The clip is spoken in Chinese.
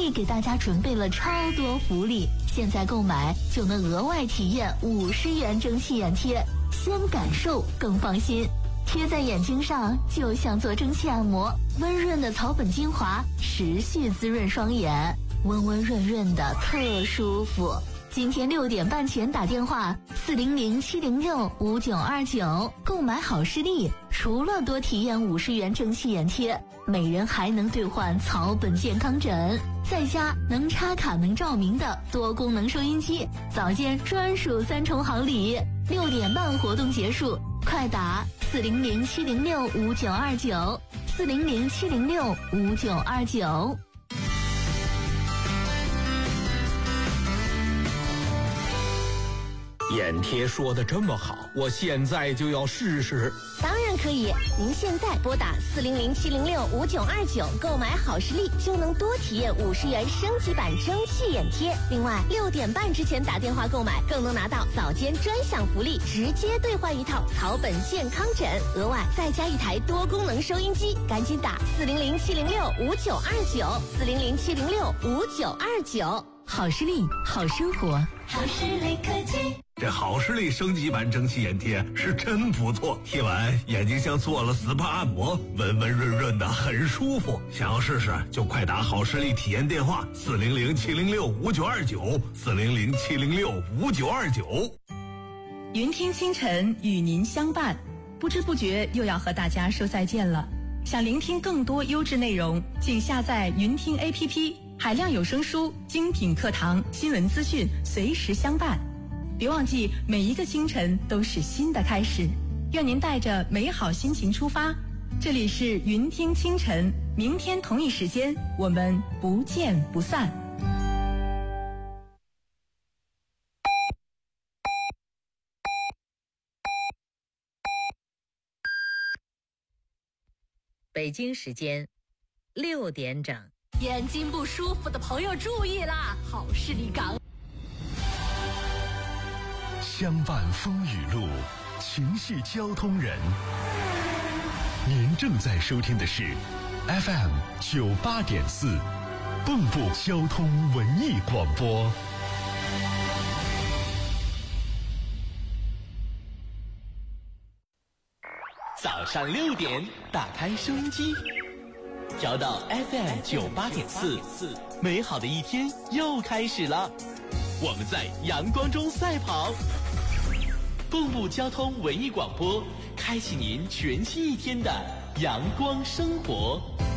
利给大家准备了超多福利，现在购买就能额外体验50元蒸汽眼贴，先感受更放心。贴在眼睛上就像做蒸汽按摩，温润的草本精华持续滋润双眼，温温润润的特舒服。今天6点半前打电话400-706-5929购买好视力，除了多体验50元蒸汽眼贴，每人还能兑换草本健康枕，在家能插卡能照明的多功能收音机，早间专属3重好礼。6点半活动结束，快打400-706-5929 400-706-5929。 眼贴说的这么好，我现在就要试试。 当然可以，您现在拨打400-706-5929购买好视力，就能多体验50元升级版蒸汽眼贴。另外，6点半之前打电话购买，更能拿到早间专享福利，直接兑换一套草本健康枕，额外再加一台多功能收音机。赶紧打400-706-5929 400-706-5929。 好视力，好生活， 好视力科技。 这好视力升级版蒸汽眼贴是真不错，贴完眼睛像做了 SPA 按摩，温温润润的，很舒服。想要试试就快打好视力体验电话400-706-5929 400-706-5929。 云听清晨与您相伴，不知不觉又要和大家说再见了。想聆听更多优质内容，请下载云听 APP， 海量有声书、精品课堂、新闻资讯随时相伴。别忘记，每一个清晨都是新的开始。愿您带着美好心情出发。这里是云听清晨，明天同一时间我们不见不散。 北京时间6点整。 眼睛不舒服的朋友注意啦，好视力港。 相伴风雨路，情系交通人。您正在收听的是 FM 98.4蚌埠交通文艺广播。 早上6点，打开收音机，调到 FM 98.4，美好的一天又开始了。我们在阳光中赛跑，蚌埠交通文艺广播，开启您全新一天的阳光生活。